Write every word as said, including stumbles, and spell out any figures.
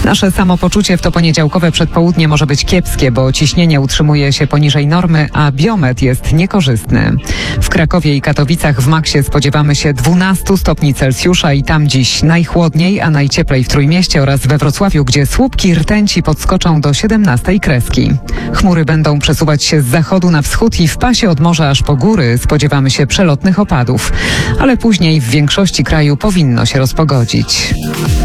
Nasze samopoczucie w to poniedziałkowe przedpołudnie może być kiepskie, bo ciśnienie utrzymuje się poniżej normy, a biometr jest niekorzystny. W Krakowie i Katowicach w maksie spodziewamy się dwunastu stopni Celsjusza i tam dziś najchłodniej, a najcieplej w Trójmieście oraz we Wrocławiu, gdzie słupki rtęci podskoczą do siedemnastej kreski. Chmury będą przesuwać się z zachodu na wschód i w pasie od morza aż po góry spodziewamy się przelotnych opadów, ale później w większości kraju powinno się rozpogodzić.